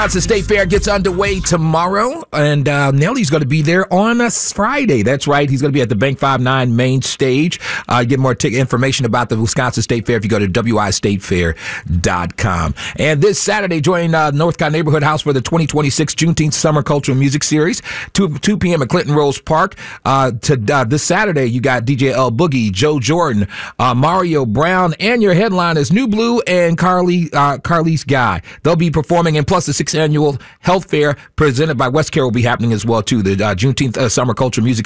Wisconsin State Fair gets underway tomorrow, and Nelly's going to be there on a Friday. That's right. He's going to be at the Bank 59 main stage. Get more information about the Wisconsin State Fair if you go to wistatefair.com. And this Saturday, join Northcott Neighborhood House for the 2026 Juneteenth Summer Cultural Music Series, 2 p.m. at Clinton Rose Park. This Saturday, you got DJ L Boogie, Joe Jordan, Mario Brown, and your headline is New Blue and Carly's Guy. They'll be performing, and plus the 6th annual health fair presented by West Care will be happening as well too. The Juneteenth Summer Culture Music